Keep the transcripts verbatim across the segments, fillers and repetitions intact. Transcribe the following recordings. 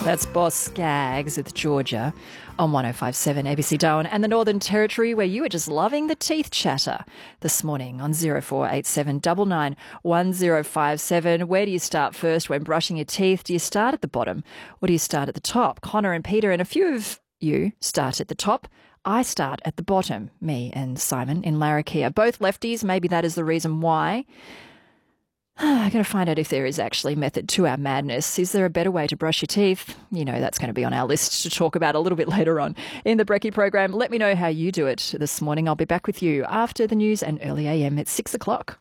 That's Boss Skaggs with Georgia on one oh five point seven A B C Darwin and the Northern Territory, where you are just loving the teeth chatter this morning on oh four eight seven nine nine one oh five seven. Where do you start first when brushing your teeth? Do you start at the bottom or do you start at the top? Connor and Peter and a few of you start at the top. I start at the bottom, me and Simon in Larrakia. Both lefties, maybe that is the reason why. I'm going to find out if there is actually method to our madness. Is there a better way to brush your teeth? You know, that's going to be on our list to talk about a little bit later on in the Brekkie program. Let me know how you do it this morning. I'll be back with you after the news and early A M at six o'clock.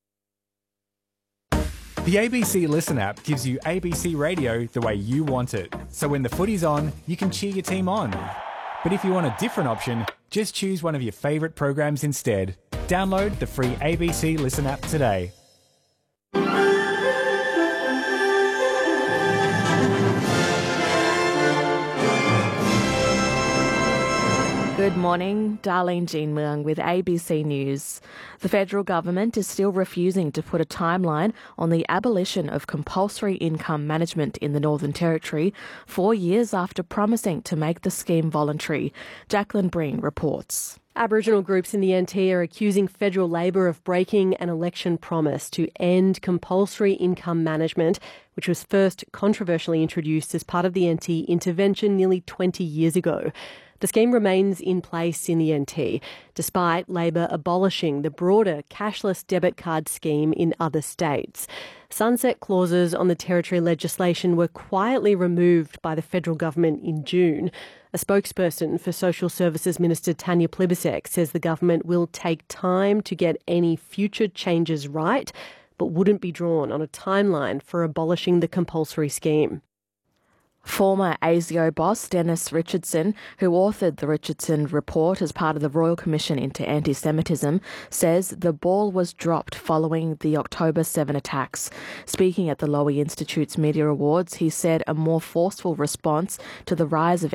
The A B C Listen app gives you A B C radio the way you want it. So when the footy's on, you can cheer your team on. But if you want a different option, just choose one of your favourite programs instead. Download the free A B C Listen app today. Good morning, Darlene Jean Muang with A B C News. The federal government is still refusing to put a timeline on the abolition of compulsory income management in the Northern Territory, four years after promising to make the scheme voluntary. Jacqueline Breen reports. Aboriginal groups in the N T are accusing federal Labor of breaking an election promise to end compulsory income management, which was first controversially introduced as part of the N T intervention nearly twenty years ago. The scheme remains in place in the N T, despite Labor abolishing the broader cashless debit card scheme in other states. Sunset clauses on the Territory legislation were quietly removed by the federal government in June. A spokesperson for Social Services Minister Tanya Plibersek says the government will take time to get any future changes right, but wouldn't be drawn on a timeline for abolishing the compulsory scheme. Former ASIO boss Dennis Richardson, who authored the Richardson Report as part of the Royal Commission into Anti-Semitism, says the ball was dropped following the October seventh attacks. Speaking at the Lowy Institute's Media Awards, he said a more forceful response to the rise of